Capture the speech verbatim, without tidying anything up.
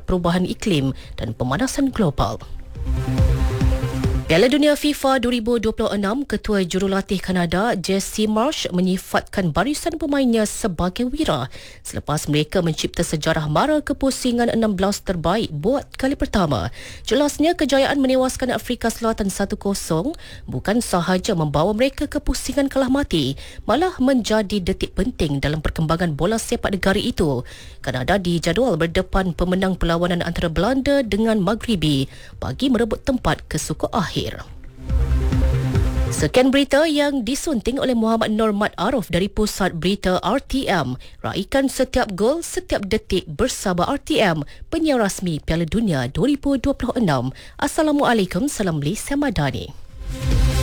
perubahan iklim dan pemanasan global. Piala Dunia FIFA dua ribu dua puluh enam, Ketua Jurulatih Kanada Jesse Marsh menyifatkan barisan pemainnya sebagai wira selepas mereka mencipta sejarah mara kepusingan enam belas terbaik buat kali pertama. Jelasnya kejayaan menewaskan Afrika Selatan satu kosong bukan sahaja membawa mereka ke pusingan kalah mati, malah menjadi detik penting dalam perkembangan bola sepak negara itu. Kanada dijadual berdepan pemenang perlawanan antara Belanda dengan Maghribi bagi merebut tempat ke suku akhir. Sekian berita yang disunting oleh Muhammad Nur Mat Aruf dari Pusat Berita R T M. Raikan setiap gol, setiap detik bersama R T M, penyiar rasmi Piala Dunia dua ribu dua puluh enam. Assalamualaikum, salam Malaysia Madani.